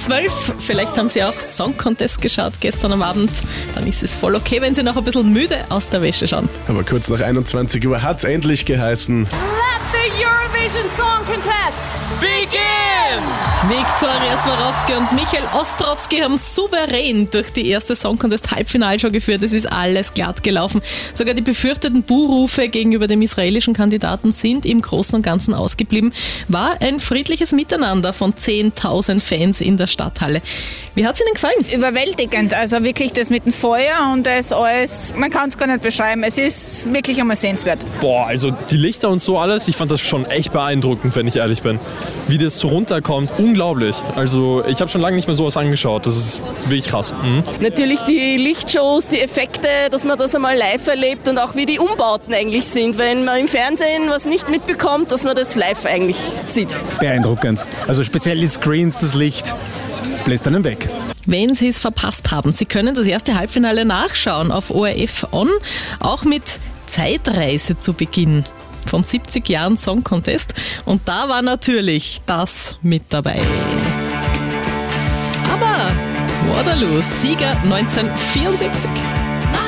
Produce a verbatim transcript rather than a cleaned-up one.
zwölf. Vielleicht haben Sie auch Song Contest geschaut gestern am Abend. Dann ist es voll okay, wenn Sie noch ein bisschen müde aus der Wäsche schauen. Aber kurz nach einundzwanzig Uhr hat es endlich geheißen. Let the Eurovision Song Contest begin! Viktoria Swarovski und Michael Ostrowski haben souverän durch die erste Song Contest Halbfinalshow geführt. Es ist alles glatt gelaufen. Sogar die befürchteten Buhrufe gegenüber dem israelischen Kandidaten sind im Großen und Ganzen ausgeblieben. War ein friedliches Miteinander von zehntausend Fans in der Stadthalle. Wie hat es Ihnen gefallen? Überwältigend, also wirklich das mit dem Feuer und das alles, man kann es gar nicht beschreiben. Es ist wirklich einmal sehenswert. Boah, also die Lichter und so alles, ich fand das schon echt beeindruckend, wenn ich ehrlich bin. Wie das so runterkommt, unglaublich. Also ich habe schon lange nicht mehr sowas angeschaut, das ist wirklich krass. Mhm. Natürlich die Lichtshows, die Effekte, dass man das einmal live erlebt und auch wie die Umbauten eigentlich sind. Wenn man im Fernsehen was nicht mitbekommt, dass man das live eigentlich sieht. Beeindruckend. Also speziell die Screens, das Licht bläst einen weg. Wenn Sie es verpasst haben, Sie können das erste Halbfinale nachschauen auf O R F On, auch mit Zeitreise zu Beginn von siebzig Jahren Song Contest. Und da war natürlich das mit dabei. Aber Waterloo, Sieger neunzehnhundertvierundsiebzig.